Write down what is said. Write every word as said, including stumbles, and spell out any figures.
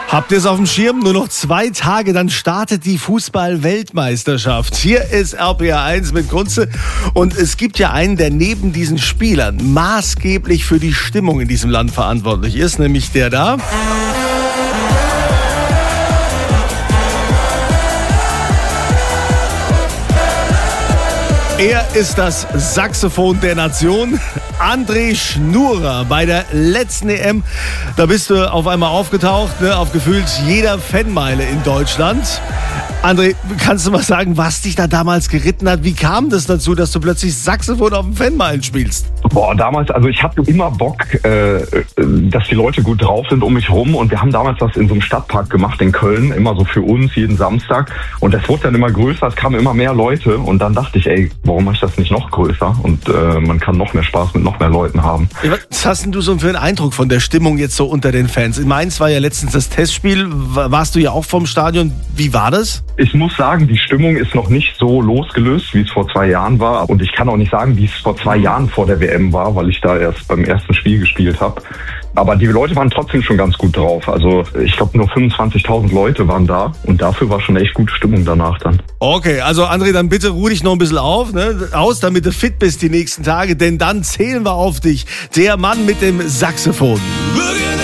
Habt ihr es auf dem Schirm? Nur noch zwei Tage, dann startet die Fußball-Weltmeisterschaft. Hier ist R P R eins mit Kunze. Und es gibt ja einen, der neben diesen Spielern maßgeblich für die Stimmung in diesem Land verantwortlich ist, nämlich der da. Er ist das Saxophon der Nation, André Schnurer. Bei der letzten E M, da bist du auf einmal aufgetaucht, ne, auf gefühlt jeder Fanmeile in Deutschland. André, kannst du mal sagen, was dich da damals geritten hat? Wie kam das dazu, dass du plötzlich Saxophon auf dem Fanmeilen spielst? Boah, damals, also ich hatte immer Bock, äh, dass die Leute gut drauf sind um mich rum. Und wir haben damals das in so einem Stadtpark gemacht in Köln, immer so für uns, jeden Samstag. Und das wurde dann immer größer, es kamen immer mehr Leute. Und dann dachte ich, ey, warum mache ich das nicht noch größer? Und äh, man kann noch mehr Spaß mit noch mehr Leuten haben. Was hast denn du so für einen Eindruck von der Stimmung jetzt so unter den Fans? In Mainz war ja letztens das Testspiel. Warst du ja auch vom Stadion. Wie war das? Ich muss sagen, die Stimmung ist noch nicht so losgelöst, wie es vor zwei Jahren war. Und ich kann auch nicht sagen, wie es vor zwei Jahren vor der W M war, weil ich da erst beim ersten Spiel gespielt habe. Aber die Leute waren trotzdem schon ganz gut drauf. Also ich glaube, nur fünfundzwanzigtausend Leute waren da. Und dafür war schon echt gute Stimmung danach dann. Okay, also André, dann bitte ruh dich noch ein bisschen auf, ne? aus, damit du fit bist die nächsten Tage. Denn dann zählen wir auf dich. Der Mann mit dem Saxophon.